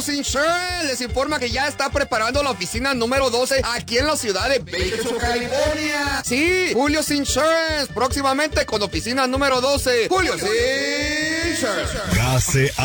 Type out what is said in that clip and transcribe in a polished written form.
Insurance les informa que ya está preparando la oficina número 12 aquí en la ciudad de Bakersfield, California. Sí, Julio's Insurance, próximamente con oficina número 12. Julio's Insurance.